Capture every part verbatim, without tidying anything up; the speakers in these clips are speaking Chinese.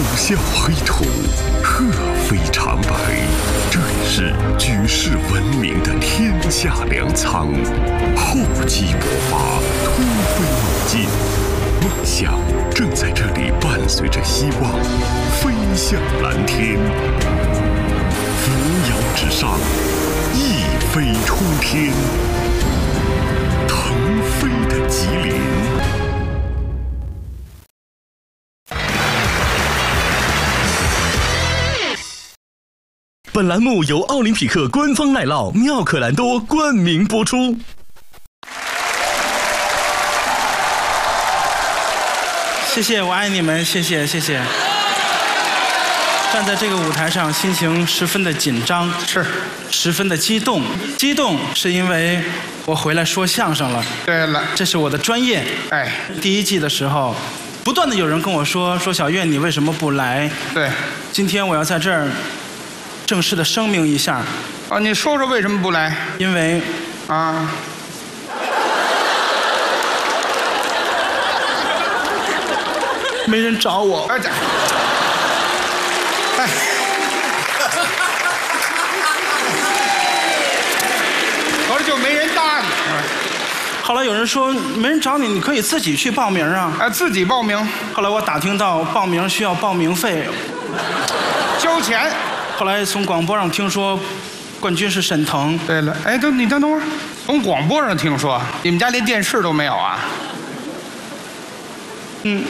啸黑土，鹤飞长白，这里是举世闻名的天下粮仓。厚积薄发，突飞猛进，梦想正在这里伴随着希望飞向蓝天。扶摇直上，一飞冲天，腾飞的吉林。 本栏目由奥林匹克官方奶酪妙可蓝多冠名播出。 谢谢，我爱你们，谢谢，谢谢。站在这个舞台上，心情十分的紧张， 是， 十分的激动。激动是因为我回来说相声了。 对了， 这是我的专业。 哎， 第一季的时候，不断的有人跟我说说小岳你为什么不来？ 对， 今天我要在这儿正式的声明一下。 啊，你说说为什么不来？ 因为啊， 没人找我。 哎，哎，合着就没人搭你。 后来有人说没人找你，你可以自己去报名啊。 哎，自己报名。 后来我打听到报名需要报名费， 交钱。 后来从广播上听说，冠军是沈腾。 对了，哎，等你等等会儿，从广播上听说，你们家连电视都没有啊？ 嗯。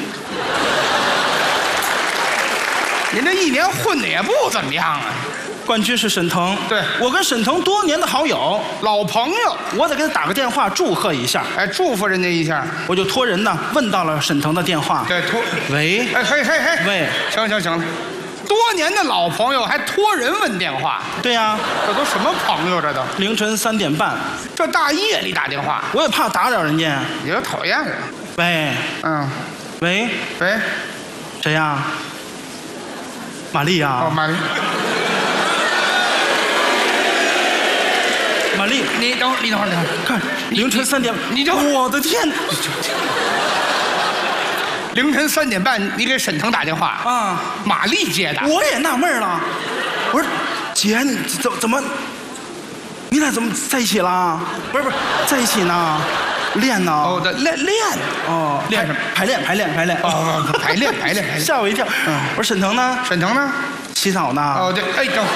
您这一年混的也不怎么样啊。 冠军是沈腾， 对， 我跟沈腾多年的好友， 老朋友， 我得给他打个电话祝贺一下。 哎，祝福人家一下。 我就托人呢问到了沈腾的电话。 对，托。 喂。 哎，嘿嘿嘿。 喂。 行行行了。多年的老朋友还托人问电话？ 对呀、啊， 这都什么朋友？这都凌晨三点半， 这大夜里打电话， 我也怕打扰人家。 你这讨厌人。 喂， 嗯， 喂喂， 谁呀？玛丽呀？ 哦，玛丽。 玛丽， 你等会儿，你等会儿，你等会儿， 看凌晨三点， 你等会儿， 我的天！ 凌晨三点半，你给沈腾打电话啊？ 玛丽接的。 我也纳闷了，我说姐，你怎怎么，你俩怎么在一起了？不是不是，在一起呢，练呢？ 哦，的练练哦， 练什么？ 排练排练排练。 哦，排练排练排练。 吓我一跳。嗯，我说沈腾呢？ 沈腾呢？ 洗澡呢？ 哦，对，哎，等，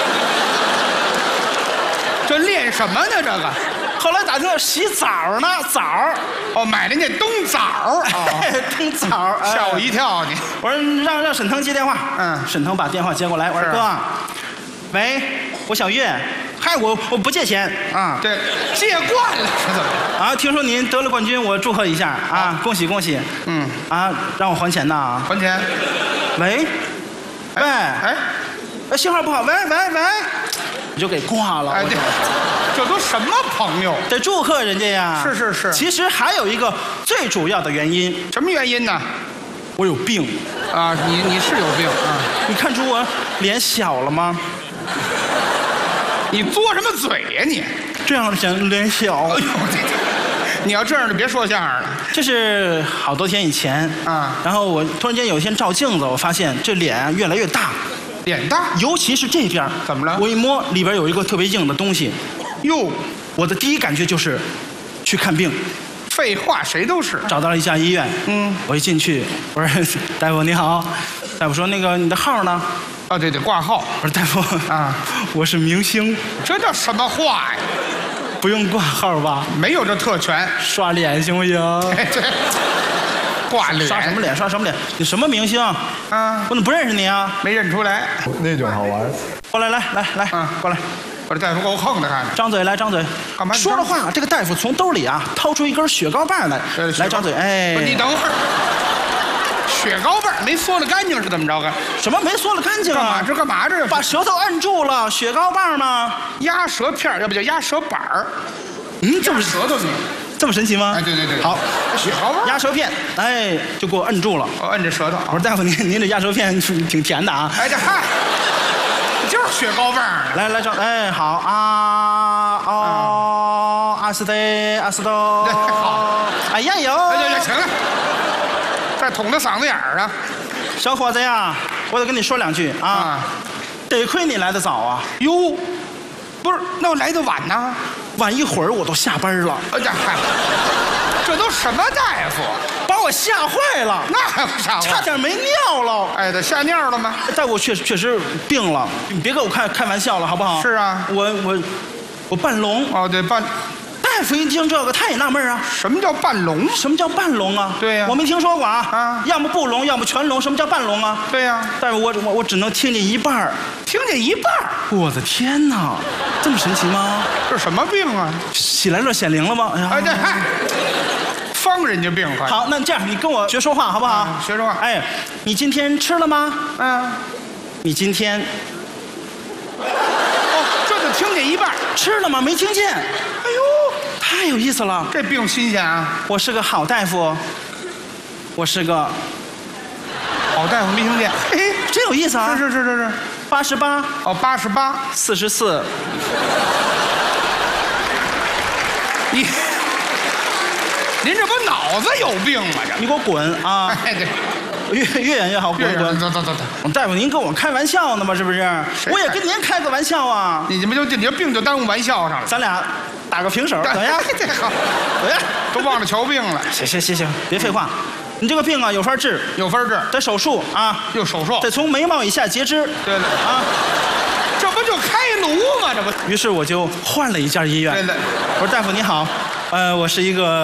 这练什么呢？这个？ 后来打听到洗澡呢，澡。 哦，买的那冬枣。 哦，冬枣， 吓我一跳！你， 我说让让沈腾接电话。 嗯， 沈腾把电话接过来，我说哥，喂，我小岳，嗨，我我不借钱啊。 对，借惯了是怎么？ 啊，听说您得了冠军，我祝贺一下啊，恭喜恭喜。 嗯， 啊，让我还钱呐？ 还钱。 喂，喂， 哎， 哎，信号不好，喂喂喂，你就给挂了。 哎，这这都什么朋友？ 得祝贺人家呀。 是是是。 其实还有一个最主要的原因。 什么原因呢？ 我有病。 啊，你你是有病啊？ 你看出我脸小了吗？ 你嘬什么嘴呀你？ 这样显脸小。 哎呦，这你要这样就别说相声了。 这是好多天以前啊， 然后我突然间有一天照镜子，我发现这脸越来越大。 脸大， 尤其是这边。 怎么了？ 我一摸里边有一个特别硬的东西。 哟， 我的第一感觉就是去看病。 废话，谁都是。 找到了一家医院。 嗯， 我一进去，我说大夫你好。大夫说那个你的号呢？ 啊，对对，挂号。 我说大夫啊，我是明星。 这叫什么话呀？ 不用挂号吧？ 没有这特权。 刷脸行不行？ 哎，这挂脸。 刷什么脸？刷什么脸？你什么明星？啊，我怎么不认识你啊？ 没认出来。 那种好玩。 过来，来来来， 啊， 过来。 我这大夫够横的，看着。 张嘴，来张嘴。 干嘛？ 说着话，这个大夫从兜里啊掏出一根雪糕棒来，来张嘴。哎， 你等会儿。雪糕棒没嗦了干净是怎么着啊？ 什么没嗦了干净啊？ 干嘛这干嘛这？ 把舌头摁住了，雪糕棒呢？ 鸭舌片，要不叫鸭舌板儿。 嗯，这么舌头你， 这么神奇吗？ 哎，对对对。 好， 雪糕棒， 鸭舌片，哎，就给我摁住了。 我摁着舌头。 我说大夫，您您这鸭舌片挺甜的啊。 哎，这嗨，就是雪糕棒。 来来张，哎，好啊哦，阿斯德阿斯多。 好。 哎呀呦！ 哎呀呀，行了。再捅到嗓子眼儿啊！ 小伙子呀， 我得跟你说两句啊。 啊， 得亏你来得早啊， 哟，不是，那我来的晚呢？ 晚一会儿我都下班了， 哎呀，嗨，这都什么大夫？ 把我吓坏了， 那还不吓差点没尿了。 哎，这吓尿了吗？ 但我确实确实病了，你别跟我开开玩笑了，好不好？ 是啊， 我我我半聋。 哦，对，半。 大夫一听这个，他也纳闷啊， 什么叫半聋？ 什么叫半聋啊？ 对呀我没听说过啊。 啊要么不聋，要么全聋，什么叫半聋啊？ 对呀， 但是我我我只能听见一半儿。 听见一半儿， 我的天哪，这么神奇吗？ 这什么病啊？ 喜来乐显灵了吗？哎呀， 哎，这嗨，方人家病快。 好，那这样你跟我学说话好不好？ 啊学说话哎，你今天吃了吗？ 嗯， 你今天哦，这就听见一半儿。 吃了吗？没听见。 哎呦， 太有意思了。 这病新鲜啊！ 我是个好大夫，我是个好大夫没听见。嘿， 真有意思啊。 是是是是是。 八十八， 哦，八十八。 四十四。 你，您这不脑子有病吗？这。 你给我滚啊！ 哎，对， 越越远越好，滚滚。 走走走走。 大夫，您跟我开玩笑呢吗？是不是？ 谁我也跟您开个玩笑啊。 你这不就你这病就耽误玩笑上了？ 咱俩打个平手，怎么样？ 这好， 怎么样？ 都忘了瞧病了。 行行行行，别废话。你这个病啊，有法治， 有分治， 得手术啊， 又手术。 得从眉毛以下截肢。 对了啊， 这不就开颅吗？这不。 于是我就换了一家医院。 对了。 我说大夫你好，呃，我是一个。